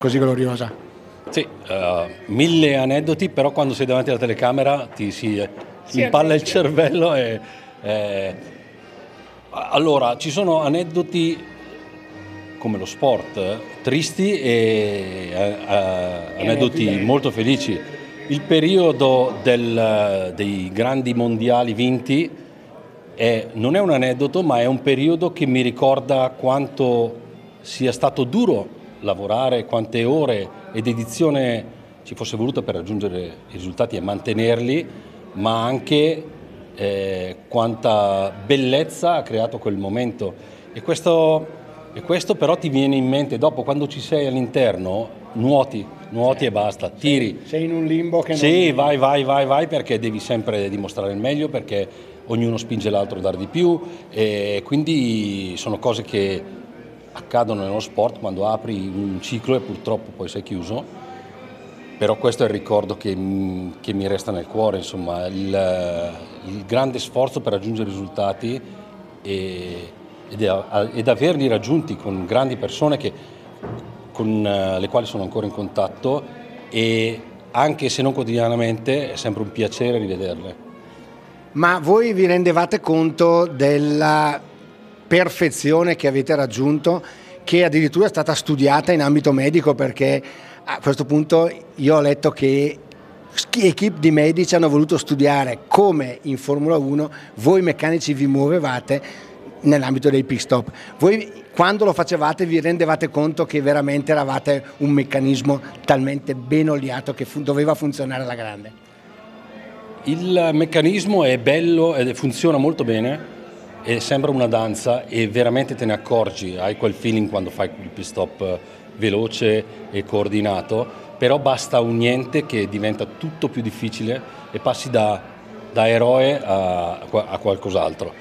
così gloriosa. Sì, mille aneddoti, però quando sei davanti alla telecamera ti si impalla il cervello Allora, ci sono aneddoti come lo sport, tristi e aneddoti molto felici. Il periodo dei grandi mondiali vinti non è un aneddoto, ma è un periodo che mi ricorda quanto sia stato duro lavorare, quante ore e dedizione ci fosse voluto per raggiungere i risultati e mantenerli, ma anche quanta bellezza ha creato quel momento. E questo però ti viene in mente dopo, quando ci sei all'interno, nuoti e basta, tiri. Sei in un limbo che Sì, vai, perché devi sempre dimostrare il meglio, perché ognuno spinge l'altro a dare di più, e quindi sono cose che accadono nello sport quando apri un ciclo e purtroppo poi sei chiuso. Però questo è il ricordo che mi resta nel cuore, insomma, il grande sforzo per raggiungere i risultati ed averli raggiunti con grandi persone con le quali sono ancora in contatto, e anche se non quotidianamente è sempre un piacere rivederle. Ma voi vi rendevate conto della perfezione che avete raggiunto, che addirittura è stata studiata in ambito medico, perché a questo punto io ho letto che equip di medici hanno voluto studiare come in Formula 1 voi meccanici vi muovevate nell'ambito dei pit stop. Voi quando lo facevate vi rendevate conto che veramente eravate un meccanismo talmente ben oliato che doveva funzionare alla grande? Il meccanismo è bello ed funziona molto bene e sembra una danza, e veramente te ne accorgi, hai quel feeling quando fai il pit stop veloce e coordinato, però basta un niente che diventa tutto più difficile e passi da eroe a qualcos'altro.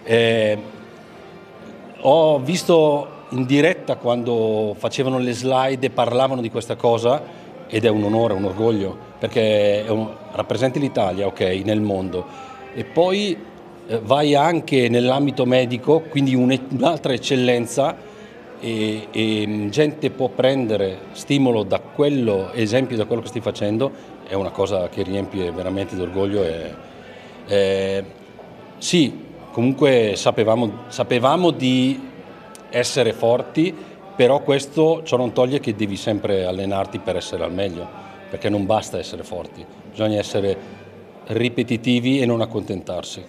Ho visto in diretta quando facevano le slide e parlavano di questa cosa, ed è un onore, un orgoglio, perché rappresenti l'Italia, ok, nel mondo, e poi vai anche nell'ambito medico, quindi un'altra eccellenza, e gente può prendere stimolo da quello, esempio da quello che stai facendo, è una cosa che riempie veramente d'orgoglio. Sì, comunque sapevamo di essere forti, però ciò non toglie che devi sempre allenarti per essere al meglio, perché non basta essere forti, bisogna essere ripetitivi e non accontentarsi.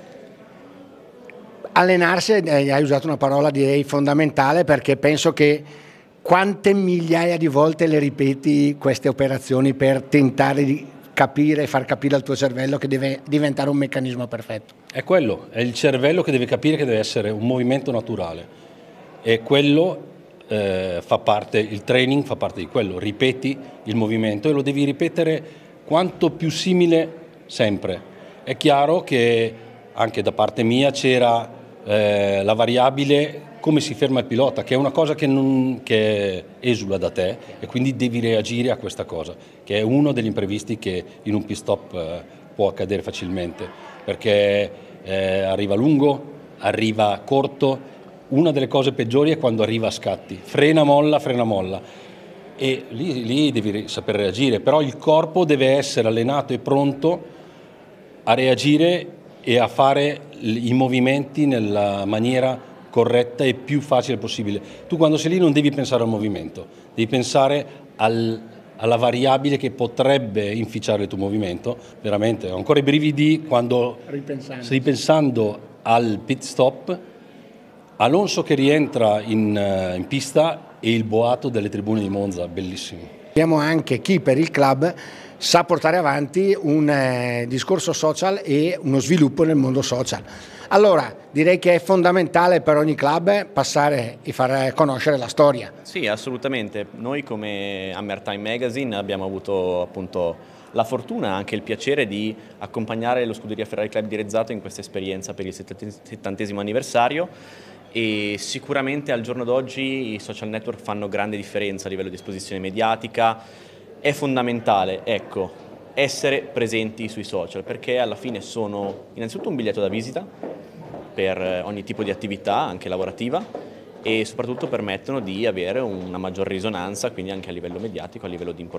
Allenarsi, hai usato una parola direi fondamentale, perché penso che quante migliaia di volte le ripeti queste operazioni per tentare di capire e far capire al tuo cervello che deve diventare un meccanismo perfetto. È quello, è il cervello che deve capire che deve essere un movimento naturale, e quello fa parte, il training fa parte di quello, ripeti il movimento e lo devi ripetere quanto più simile sempre. È chiaro che anche da parte mia c'era la variabile come si ferma il pilota, che è una cosa che esula da te, e quindi devi reagire a questa cosa, che è uno degli imprevisti che in un pit stop può accadere facilmente, perché arriva lungo, arriva corto. Una delle cose peggiori è quando arriva a scatti, frena, molla, e lì devi saper reagire, però il corpo deve essere allenato e pronto a reagire e a fare i movimenti nella maniera corretta e più facile possibile. Tu quando sei lì non devi pensare al movimento, devi pensare alla variabile che potrebbe inficiare il tuo movimento. Veramente ho ancora i brividi quando ripensando al pit stop, Alonso che rientra in pista e il boato delle tribune di Monza, bellissimo. Abbiamo anche chi per il club sa portare avanti un discorso social e uno sviluppo nel mondo social. Allora, direi che è fondamentale per ogni club passare e far conoscere la storia. Sì, assolutamente. Noi come Hammer Time Magazine abbiamo avuto appunto la fortuna e anche il piacere di accompagnare lo Scuderia Ferrari Club di Rezzato in questa esperienza per il 70° anniversario, e sicuramente al giorno d'oggi i social network fanno grande differenza a livello di esposizione mediatica. È fondamentale, ecco, essere presenti sui social, perché alla fine sono innanzitutto un biglietto da visita per ogni tipo di attività, anche lavorativa, e soprattutto permettono di avere una maggior risonanza, quindi anche a livello mediatico, a livello di importanza.